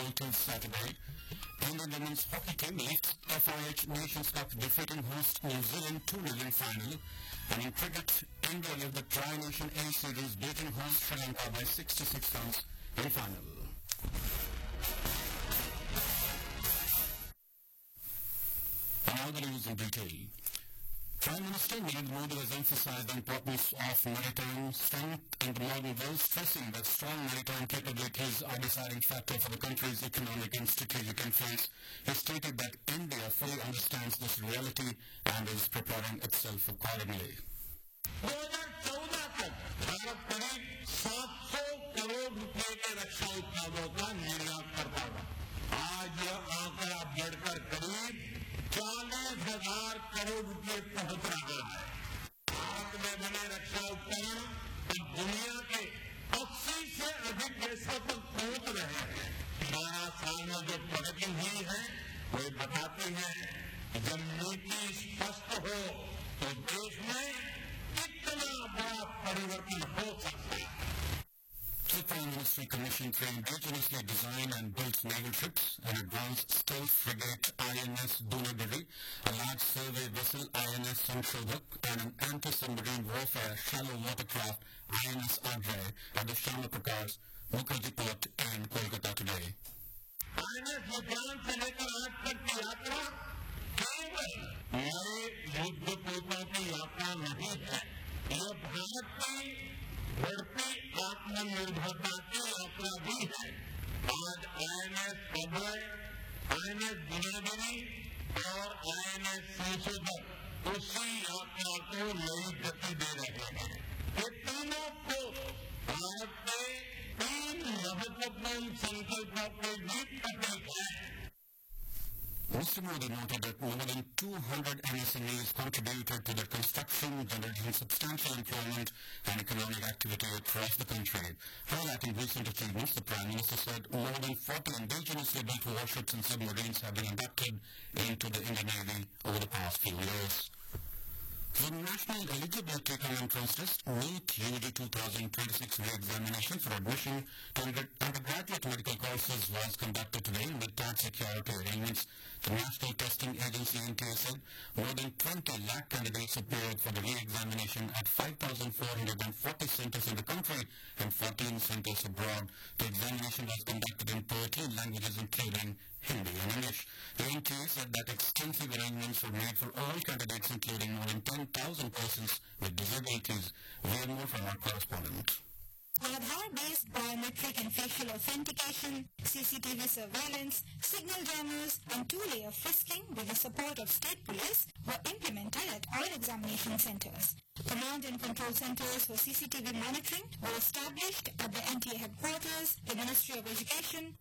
till Saturday. Indian women's hockey team lifts FIH Nations Cup, defeating host New Zealand 2-0 in final. And in cricket, India led the Tri-Nation A series, beating host Sri Lanka by 66 runs in final. Now the news in detail. Prime Minister Narendra Modi has emphasized the importance of maritime strength in the modern world, stressing that strong maritime capabilities are a deciding factor for the country's economic and strategic influence. He stated that India fully understands this reality and is preparing itself accordingly. 2014 तक भारत करीब 700 करोड़ रुपए के रक्षा उत्पादों का निर्यात करता था। आज यह आंकड़ा बढ़कर करीब 40,000 करोड़ रुपए पहुंच रहा है। भारत में बने रक्षा उपकरण अब दुनिया के 80 से अधिक देशों तक पहुंच रहे हैं। 12 साल में जो प्रगति हुई है वो बताती है कि जब नीति स्पष्ट हो तो देश में कितना बड़ा परिवर्तन हो सकता है। The Prime Ministry commissioned three indigenously designed and built naval ships, an advanced stealth frigate INS Dunagiri, a large survey vessel INS Sanchodhak, and an anti-submarine warfare shallow watercraft INS Agray at the Shyama Prakash Mukherjee Port in Kolkata today. INS विज्ञान से लेकर आज तक की यात्रा केवल नए युद्धपोतों की यात्रा नहीं है, यह भारत की बढ़ती आत्मनिर्भरता की यात्रा भी है। आज INS अभय, INS दुनागिरी और INS संशोधक उसी यात्रा को नई गति दे रहे हैं। ये तीनों को भारत के 3 महत्वपूर्ण संकल्पों के भी प्रतीक है। Mr. Modi noted that more than 200 MSMEs contributed to the construction, generating substantial employment and economic activity across the country. Highlighting recent achievements, the Prime Minister said more than 40 indigenously built warships and submarines have been inducted into the Indian Navy over the past few years. The National Eligibility Cum Entrance List NEET UG 2026 re-examination for admission to undergraduate medical courses was conducted today with tight security arrangements. The National Testing Agency NTA said more than 20 lakh candidates appeared for the re-examination at 5,440 centers in the country and 14 centers abroad. The examination was conducted in 13 languages including Hindi and English. The NTA said that extensive arrangements were made for all candidates, including more than 10,000 persons with disabilities. We have more from our correspondent. Aadhaar-based biometric and facial authentication, CCTV surveillance, signal jammers, and two-layer frisking with the support of state police were implemented at all examination centers. Command and control centers for CCTV monitoring were established at the NTA headquarters, the Ministry of Education,